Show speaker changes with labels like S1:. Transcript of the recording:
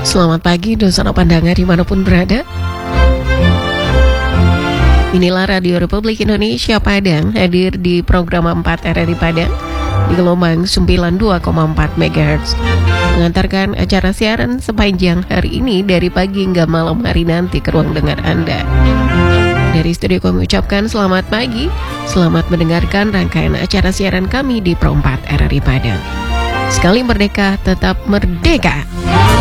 S1: Selamat pagi, dosa pandangan dimanapun berada. Inilah Radio Republik Indonesia Padang, hadir di program 4 RRI Padang di gelombang 92,4 MHz. Mengantarkan acara siaran sepanjang hari ini dari pagi hingga malam hari nanti ke ruang dengar Anda. Dari studio kami ucapkan selamat pagi, selamat mendengarkan rangkaian acara siaran kami di Pro 4 RRI Padang. Sekali merdeka, tetap merdeka.